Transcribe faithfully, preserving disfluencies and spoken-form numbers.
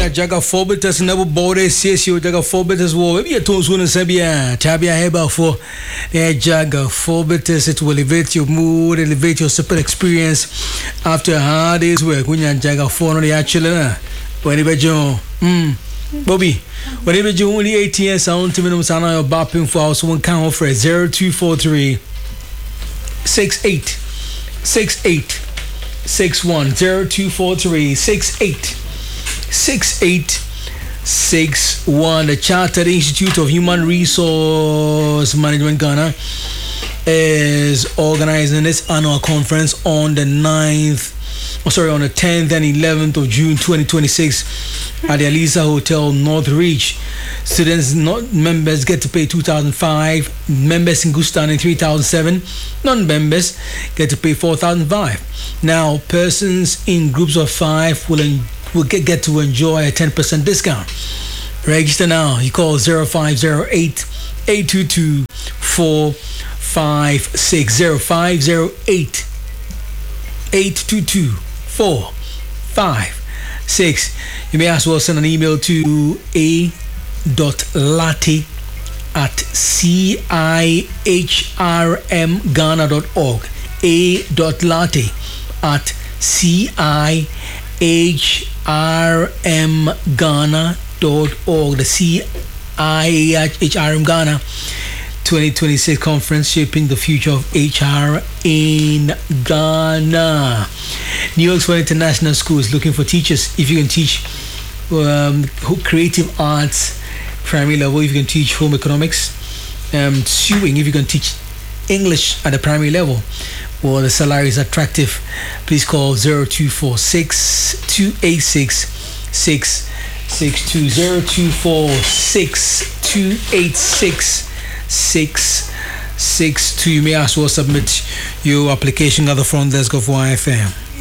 kunya jaga forbitas na bore sesio jaga forbitas wo maybe to so no sabia tabia heba for eh jaga forbitas. It will elevate your mood, elevate your super experience after a hard day's work. Kunya jaga for no the actually na when be jo mm Bobby when be jo only eighteen sound to minimum sana your bapping for house one can offer zero two four three six eight six eight six one zero two four three six eight six eight six one. The Chartered Institute of Human Resource Management Ghana is organizing this annual conference on the ninth, oh sorry, on the tenth and eleventh of June twenty twenty-six at the Aliza Hotel North Reach. Students, not members, get to pay two thousand five. Members in Gustan three thousand seven. Non-members get to pay four thousand five. Now, persons in groups of five will en- will get, get to enjoy a ten percent discount. Register now. You call zero five zero eight eight two two four five six zero five zero eight eight two two four five six. You may as well send an email to a dot latte at cihrim ghana dot org. a dot latte at cihrim ghana dot org. The CIHRM Ghana twenty twenty-six conference shaping the future of H R in Ghana. New York for International Schools looking for teachers. If you can teach um, creative arts primary level, if you can teach home economics, um, sewing, if you can teach English at the primary level, well, the salary is attractive. Please call zero two four six two eight six six six two zero two four six two eight six six six two. You may as well submit your application at the front desk of Y F M.